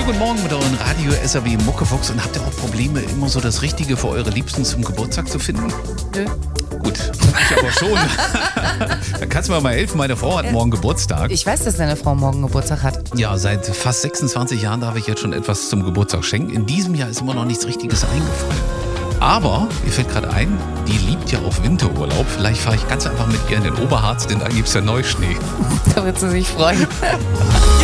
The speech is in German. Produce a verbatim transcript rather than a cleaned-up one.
Schönen guten Morgen mit euren Radio S R W Muckefuchs. Und habt ihr auch Probleme, immer so das Richtige für eure Liebsten zum Geburtstag zu finden? Nö. Gut, ich aber schon. Dann kannst du mir mal helfen, meine Frau hat ja. morgen Geburtstag. Ich weiß, dass deine Frau morgen Geburtstag hat. Ja, seit fast sechsundzwanzig Jahren darf ich jetzt schon etwas zum Geburtstag schenken. In diesem Jahr ist immer noch nichts Richtiges eingefallen. Aber, mir fällt gerade ein, die liebt ja auch Winterurlaub. Vielleicht fahre ich ganz einfach mit ihr in den Oberharz, denn da gibt es ja Neuschnee. Da wird sie sich freuen.